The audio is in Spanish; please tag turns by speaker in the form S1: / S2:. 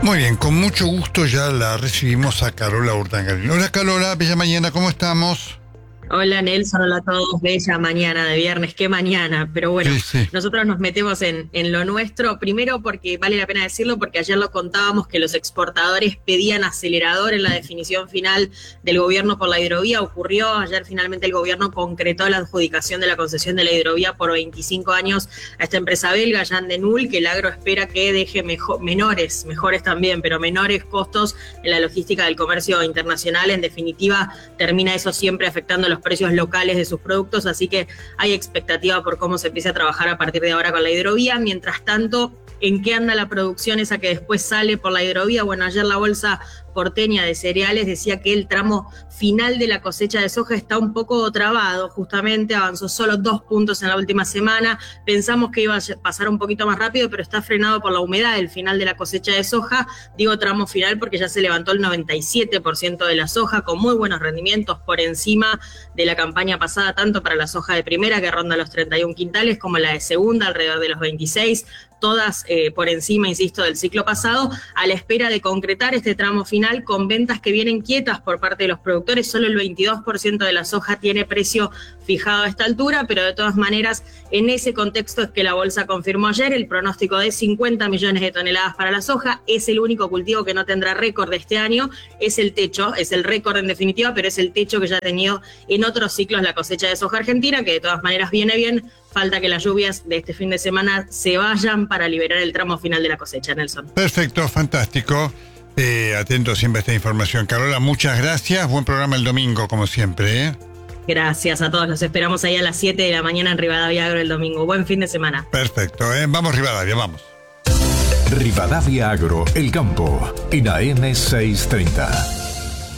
S1: Muy bien, con mucho gusto ya la recibimos a Carola Urdangarín. Hola Carola, bella mañana, ¿cómo estamos?
S2: Hola Nelson, hola a todos, bella mañana de viernes, qué mañana, pero bueno,
S1: Sí, sí.
S2: nosotros nos metemos en lo nuestro, primero porque vale la pena decirlo, porque ayer lo contábamos que los exportadores pedían acelerador en la definición final del gobierno por la hidrovía, ocurrió, ayer finalmente el gobierno concretó la adjudicación de la concesión de la hidrovía por 25 años a esta empresa belga, Jan de Null, que el agro espera que deje mejores también, pero menores costos en la logística del comercio internacional, en definitiva termina eso siempre afectando los precios locales de sus productos, así que hay expectativa por cómo se empiece a trabajar a partir de ahora con la hidrovía. Mientras tanto, ¿en qué anda la producción esa que después sale por la hidrovía? Bueno, ayer la bolsa porteña de cereales decía que el tramo final de la cosecha de soja está un poco trabado, justamente avanzó solo 2 puntos en la última semana, pensamos que iba a pasar un poquito más rápido, pero está frenado por la humedad del final de la cosecha de soja, digo tramo final porque ya se levantó el 97% de la soja, con muy buenos rendimientos por encima de la campaña pasada, tanto para la soja de primera, que ronda los 31 quintales, como la de segunda, alrededor de los 26, todas por encima, insisto, del ciclo pasado, a la espera de concretar este tramo final con ventas que vienen quietas por parte de los productores. Solo el 22% de la soja tiene precio fijado a esta altura, pero de todas maneras, en ese contexto es que la bolsa confirmó ayer el pronóstico de 50 millones de toneladas para la soja. Es el único cultivo que no tendrá récord de este año, es el techo, es el récord en definitiva, pero es el techo que ya ha tenido en otros ciclos la cosecha de soja argentina, que de todas maneras viene bien. Falta que las lluvias de este fin de semana se vayan para liberar el tramo final de la cosecha, Nelson.
S1: Perfecto, fantástico. Atento siempre a esta información. Carola, muchas gracias. Buen programa el domingo, como siempre, ¿eh?
S2: Gracias a todos. Los esperamos ahí a las 7 de la mañana en Rivadavia Agro el domingo. Buen fin de semana.
S1: Perfecto, ¿eh? Vamos Rivadavia, vamos.
S3: Rivadavia Agro, el campo, en AM 630.